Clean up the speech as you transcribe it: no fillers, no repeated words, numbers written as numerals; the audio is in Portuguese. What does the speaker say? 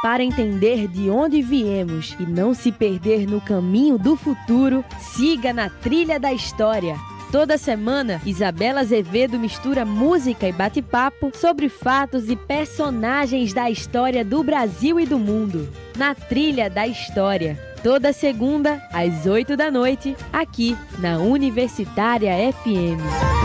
Para entender de onde viemos e não se perder no caminho do futuro, siga na Trilha da História. Toda semana, Isabela Azevedo mistura música e bate-papo sobre fatos e personagens da história do Brasil e do mundo. Na Trilha da História. Toda segunda, às 8 da noite, aqui na Universitária FM.